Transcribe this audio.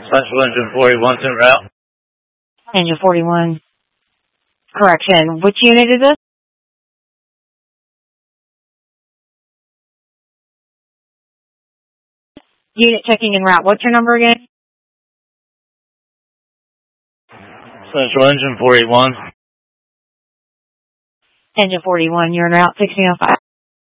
Central Engine 41's en route. Engine 41. Correction. Which unit is this? Unit checking en route. What's your number again? Central Engine 41. Engine 41, you're en route 1605.